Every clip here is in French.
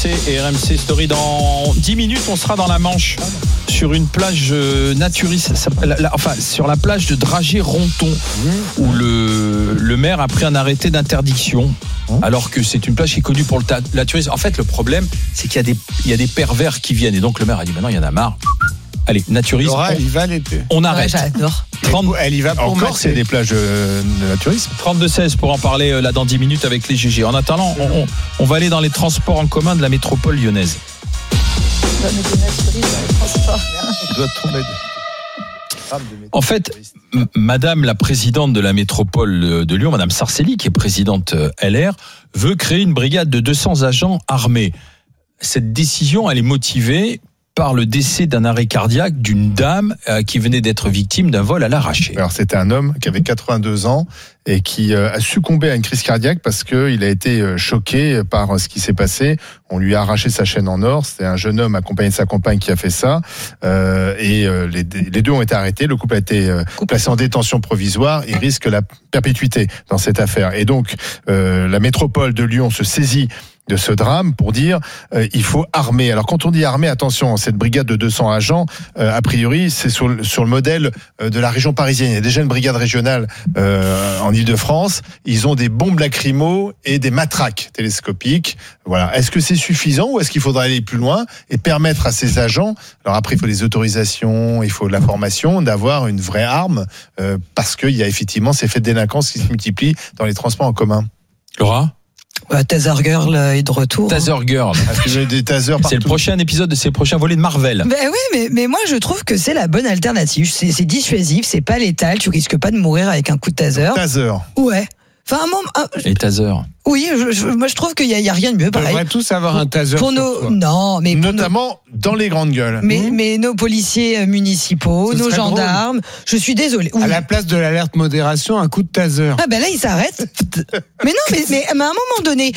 RMC et RMC Story. Dans 10 minutes, on sera dans la Manche, sur une plage naturiste, sur la plage de Dragé-Ronthon, où le maire a pris un arrêté d'interdiction, alors que c'est une plage qui est connue pour le naturisme. En fait, le problème, c'est qu'il y a des pervers qui viennent, et donc le maire a dit maintenant il y en a marre. Allez, naturisme. Laura, elle y va l'été. On arrête. Ouais, j'adore. Elle y va pour encore, c'est des plages de naturisme. 32-16 pour en parler là dans 10 minutes avec les GG. En attendant, on va aller dans les transports en commun de la métropole lyonnaise. Il doit tomber. En fait, Madame la présidente de la métropole de Lyon, Madame Sarcelli, qui est présidente LR, veut créer une brigade de 200 agents armés. Cette décision, elle est motivée par le décès d'un arrêt cardiaque d'une dame qui venait d'être victime d'un vol à l'arraché. Alors c'était un homme qui avait 82 ans et qui a succombé à une crise cardiaque parce qu'il a été choqué par ce qui s'est passé. On lui a arraché sa chaîne en or. C'était un jeune homme accompagné de sa compagne qui a fait ça. Et les deux ont été arrêtés. Le couple a été placé en détention provisoire. Il risque la perpétuité dans cette affaire. Et donc la métropole de Lyon se saisit de ce drame pour dire il faut armer. Alors quand on dit armer, attention, cette brigade de 200 agents, a priori, c'est sur le modèle de la région parisienne. Il y a déjà une brigade régionale en Île-de-France. Ils ont des bombes lacrymo et des matraques télescopiques. Voilà. Est-ce que c'est suffisant ou est-ce qu'il faudra aller plus loin et permettre à ces agents, alors après il faut des autorisations, il faut de la formation, d'avoir une vraie arme parce qu'il y a effectivement ces faits de délinquance qui se multiplient dans les transports en commun. Laura ? Taser Girl est de retour. Taser Girl. Des tasers partout. C'est le prochain épisode, c'est le prochain volet de Marvel. Ben oui, mais moi je trouve que c'est la bonne alternative. C'est dissuasif, c'est pas létal, tu risques pas de mourir avec un coup de taser. Taser. Ouais. Enfin, Et taser. Oui, moi je trouve qu'il y a rien de mieux. On devrait tous avoir un taser pour sur nos, soi. non, mais Notamment dans les grandes gueules. mais nos policiers municipaux, Ce nos serait gendarmes. Je suis désolée. Oui. À la place de l'alerte modération, un coup de taser. Ah ben là ils s'arrêtent. Mais non, mais à un moment donné,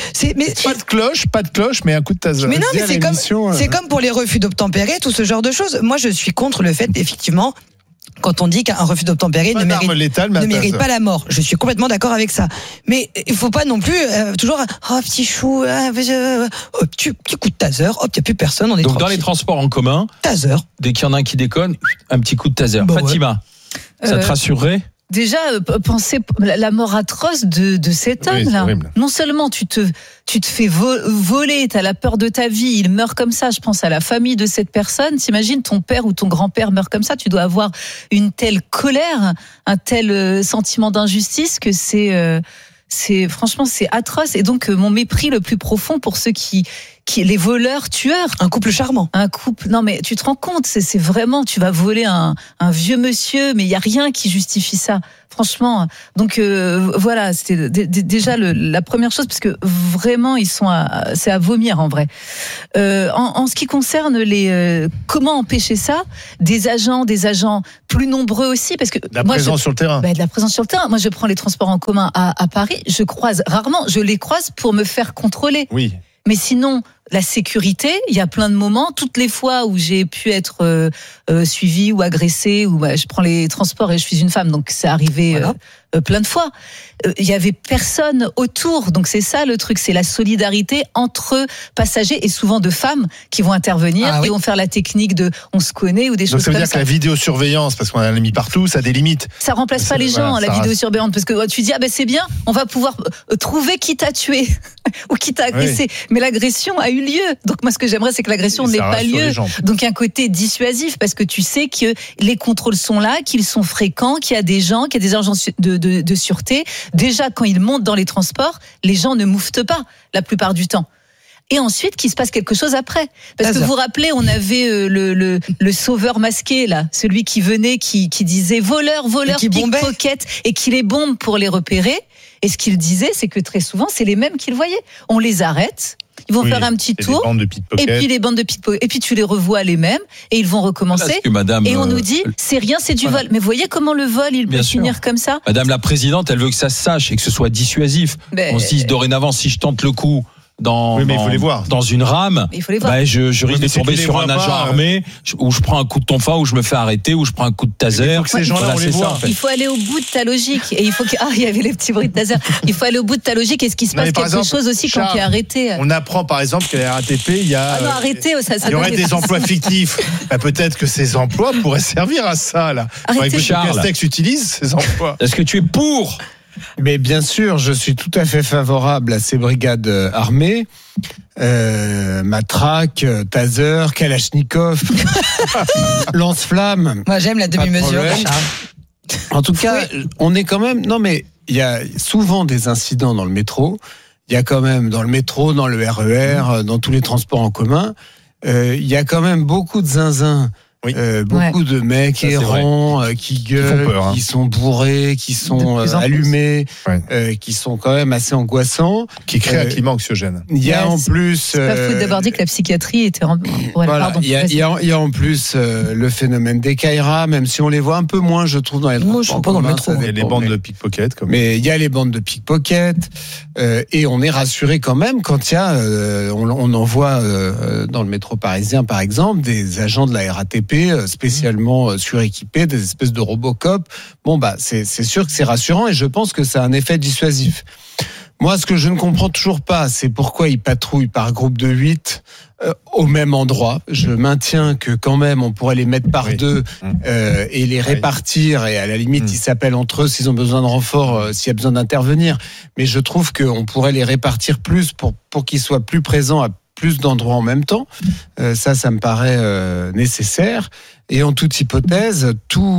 Pas de cloche, mais un coup de taser. Mais non, mais Dire c'est comme pour les refus d'obtempérer, tout ce genre de choses. Moi, je suis contre le fait, effectivement, quand on dit qu'un refus d'obtempérer ne mérite pas la mort. Je suis complètement d'accord avec ça. Mais il faut pas non plus toujours petit chou, petit coup de taser, hop, il n'y a plus personne, on est Donc tranquille. dans les transports en commun, taser. Dès qu'il y en a un qui déconne, un petit coup de taser. Bah Fatima, ça te rassurerait ? Déjà, penser la mort atroce de cet Oui, homme-là. horrible. Non seulement tu te fais voler, t'as la peur de ta vie, il meurt comme ça. Je pense à la famille de cette personne. T'imagines ton père ou ton grand-père meurt comme ça. Tu dois avoir une telle colère, un tel sentiment d'injustice que franchement, c'est atroce. Et donc, mon mépris le plus profond pour ceux qui les voleurs tueurs. Un couple charmant. Non mais tu te rends compte, c'est vraiment, tu vas voler un vieux monsieur, mais il y a rien qui justifie ça, franchement. Donc voilà, c'était déjà la première chose, parce que vraiment c'est à vomir en vrai. En ce qui concerne comment empêcher ça, des agents plus nombreux aussi, parce que La présence sur le terrain. De la présence sur le terrain. Moi, je prends les transports en commun à Paris, je les croise pour me faire contrôler. Oui. Mais sinon, la sécurité, il y a plein de moments, toutes les fois où j'ai pu être suivie ou agressée, ou je prends les transports et je suis une femme, donc c'est arrivé plein de fois. Il y avait personne autour, donc c'est ça le truc, c'est la solidarité entre passagers et souvent de femmes qui vont intervenir et vont faire la technique de on se connaît ou des choses comme ça. Donc ça veut dire que la vidéosurveillance, parce qu'on l'a mis partout, ça a des limites. Ça remplace pas les gens, la vidéosurveillance, parce que tu dis c'est bien, on va pouvoir trouver qui t'a tué ou qui t'a agressé, mais l'agression a eu lieu. Donc moi ce que j'aimerais, c'est que l'agression n'ait pas lieu. Donc il y a un côté dissuasif, parce que tu sais que les contrôles sont là, qu'ils sont fréquents, qu'il y a des gens, qu'il y a des agents de sûreté. Déjà, quand ils montent dans les transports, les gens ne mouftent pas la plupart du temps. Et ensuite, qu'il se passe quelque chose après. Parce que vous vous rappelez, on avait le sauveur masqué, là, celui qui venait, qui disait voleur, pickpocket, et qui les bombe pour les repérer. Et ce qu'il disait, c'est que très souvent, c'est les mêmes qu'il voyait. On les arrête. Ils vont faire un petit tour, et puis les bandes de pickpocket, et puis tu les revois les mêmes, et ils vont recommencer. Et on nous dit, c'est rien, c'est du vol. Mais voyez comment le vol, il peut finir comme ça. Madame la présidente, elle veut que ça se sache et que ce soit dissuasif. On se dise dorénavant, si je tente le coup, dans mais il faut les voir. Dans une rame, il faut les voir. Bah, je risque de tomber sur un agent armé où je prends un coup de tonfa, où je me fais arrêter, où je prends un coup de taser. Il faut que ces gens-là, on les voit. En fait. Il faut aller au bout de ta logique. Et il faut que... il y avait les petits bruits de taser. Il faut aller au bout de ta logique. Est-ce qu'il se passe quelque chose aussi quand tu es arrêté? On apprend par exemple qu'à la RATP, il y a. Il y aurait des emplois fictifs. Bah, peut-être que ces emplois pourraient servir à ça, là. Arrêtez. Charles. Castex utilise ces emplois. Est-ce que tu es pour? Mais bien sûr, je suis tout à fait favorable à ces brigades armées. Matraque, taser, kalachnikov, lance-flamme. Moi, j'aime la demi-mesure. En tout cas, on est quand même. Non, mais il y a souvent des incidents dans le métro. Il y a quand même dans le métro, dans le RER, dans tous les transports en commun. Il y a quand même beaucoup de zinzins. Oui. Beaucoup de mecs errants qui gueulent, qui sont bourrés, qui sont allumés, qui sont quand même assez angoissants, qui créent un climat anxiogène. Il y a en plus. C'est pas fou d'avoir dit que la psychiatrie était. Voilà. Il y a en plus le phénomène des Kairas, même si on les voit un peu moins, je trouve, dans les transports. Moi, je suis pas dans le métro. Il y a les bandes de pickpocket. Mais il y a les bandes de pickpocket, et on est rassuré quand même quand il y a, on en voit dans le métro parisien, par exemple, des agents de la RATP spécialement suréquipés, des espèces de Robocop. Bon, bah, c'est sûr que c'est rassurant et je pense que ça a un effet dissuasif. Moi, ce que je ne comprends toujours pas, c'est pourquoi ils patrouillent par groupe de 8 au même endroit. Je maintiens que quand même, on pourrait les mettre par deux et les répartir et à la limite, ils s'appellent entre eux s'ils ont besoin de renfort, s'il y a besoin d'intervenir. Mais je trouve qu'on pourrait les répartir plus pour qu'ils soient plus présents à plus d'endroits en même temps. Ça me paraît nécessaire. Et en toute hypothèse,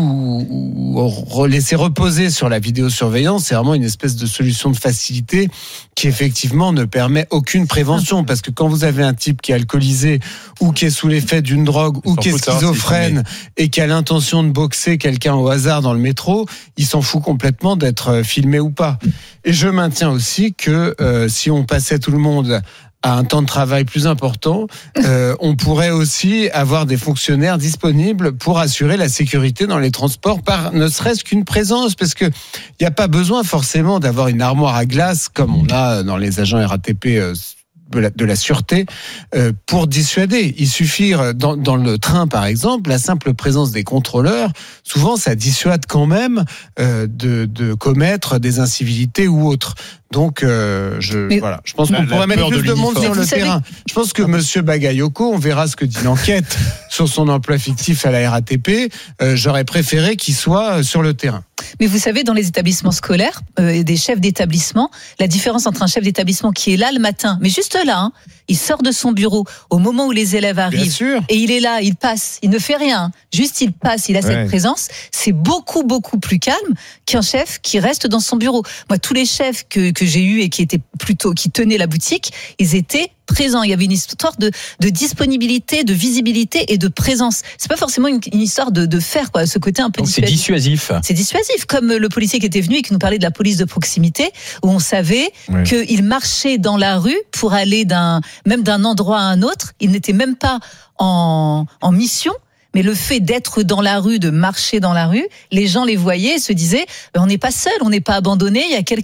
tout laisser reposer sur la vidéosurveillance, c'est vraiment une espèce de solution de facilité qui effectivement ne permet aucune prévention. Parce que quand vous avez un type qui est alcoolisé ou qui est sous l'effet d'une drogue ou qui est schizophrène et qui a l'intention de boxer quelqu'un au hasard dans le métro, il s'en fout complètement d'être filmé ou pas. Et je maintiens aussi que si on passait tout le monde à un temps de travail plus important, on pourrait aussi avoir des fonctionnaires disponibles pour assurer la sécurité dans les transports par ne serait-ce qu'une présence, parce que il n'y a pas besoin forcément d'avoir une armoire à glace comme on a dans les agents RATP de la sûreté pour dissuader. Il suffit, dans le train par exemple, la simple présence des contrôleurs, souvent ça dissuade quand même de commettre des incivilités ou autres. Donc, je pense qu'on pourrait mettre plus de monde sur le terrain. Je pense que Monsieur Bagayoko, on verra ce que dit l'enquête sur son emploi fictif à la RATP. J'aurais préféré qu'il soit sur le terrain. Mais vous savez, dans les établissements scolaires, des chefs d'établissement, la différence entre un chef d'établissement qui est là le matin, mais juste là, il sort de son bureau au moment où les élèves arrivent, et il est là, il passe, il ne fait rien, juste il passe, il a cette présence, c'est beaucoup, beaucoup plus calme qu'un chef qui reste dans son bureau. Moi, tous les chefs que j'ai eus et qui tenaient la boutique, ils étaient présents. Il y avait une histoire de disponibilité, de visibilité et de présence. C'est pas forcément une histoire de faire, quoi, ce côté un peu dissuasif. C'est dissuasif. C'est dissuasif, comme le policier qui était venu et qui nous parlait de la police de proximité, où on savait qu'il marchait dans la rue pour aller même d'un endroit à un autre. Il n'était même pas en mission. Mais le fait d'être dans la rue, de marcher dans la rue, les gens les voyaient et se disaient on n'est pas seul, on n'est pas abandonné, il y a quelqu'un